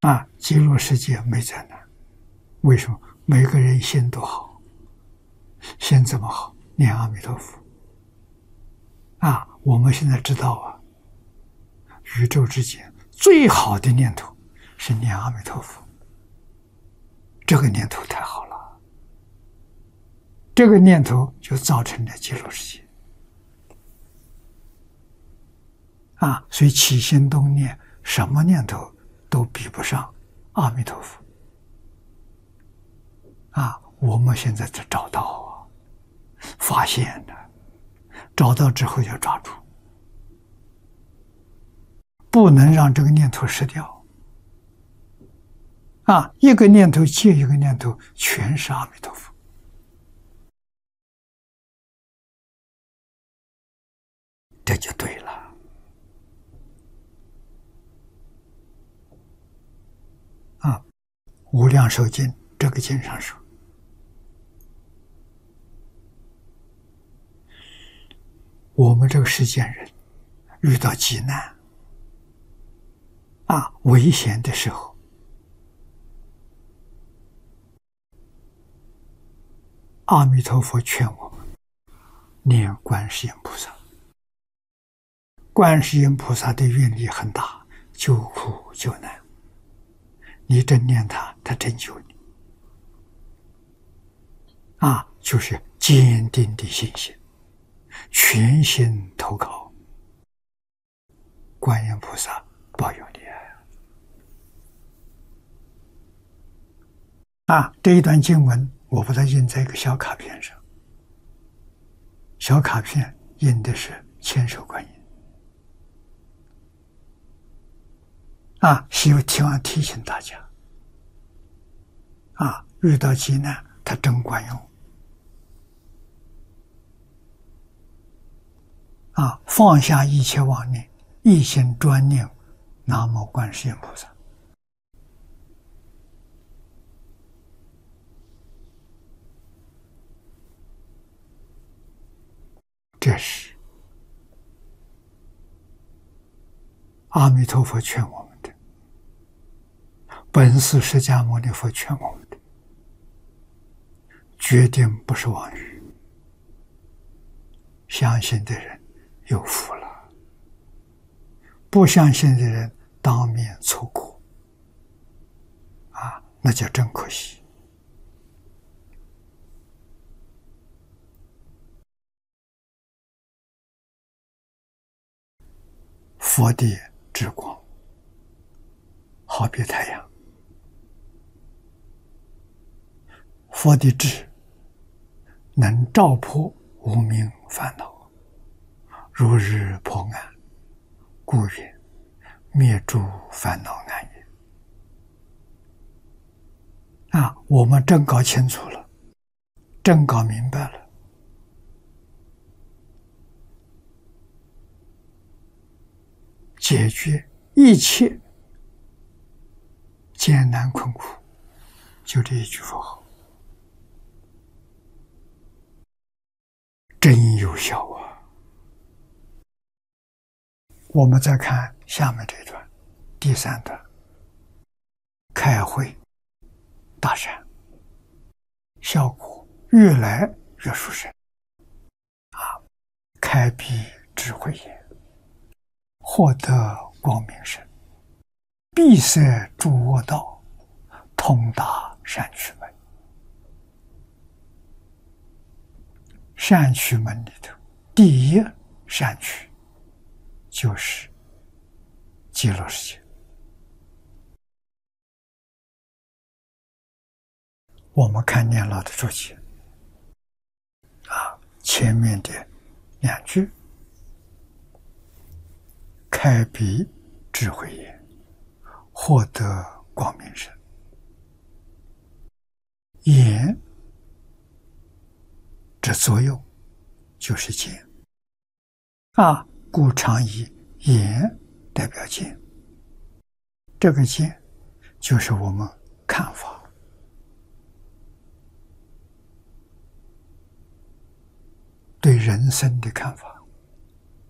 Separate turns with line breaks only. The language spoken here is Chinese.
极乐世界没灾难，为什么？每个人心都好，心怎么好？念阿弥陀佛。我们现在知道宇宙之间最好的念头是念阿弥陀佛，这个念头太好了，这个念头就造成了极乐世界。所以起心动念，什么念头都比不上阿弥陀佛。我们现在才找到发现了，找到之后要抓住，不能让这个念头失掉。一个念头接一个念头，全是阿弥陀佛。这就对了。无量寿经这个经上说，我们这个世间人遇到急难危险的时候，阿弥陀佛劝我们念观世音菩萨。观世音菩萨的愿力很大，救苦救难，你真念他，他真救你。就是坚定的信心，全心投靠，观音菩萨保佑你。这一段经文我把它印在一个小卡片上，小卡片印的是千手观音。希望提醒大家，遇到急难，它真管用。放下一切妄念，一心专念南无观世音菩萨。这是阿弥陀佛劝我们的，本师释迦牟尼佛劝我们的，决定不是妄语。相信的人有福了，不相信的人当面错过，那叫真可惜。佛的之光好比太阳，佛的智能照破无明烦恼，如日破暗，故曰灭诸烦恼暗也。我们真搞清楚了，真搞明白了，解决一切艰难困苦，就这一句佛号，真有效啊！我们再看下面这段，第3段，开会大善，效果越来越殊胜。开辟智慧眼，获得光明身，闭塞诸恶道，通达善趣门。善趣门里头，第一善趣就是极乐世界。我们看念老的注解前面的2句，开辟智慧眼，获得光明身。眼这作用就是见故常以眼代表见。这个见就是我们看法，对人生的看法。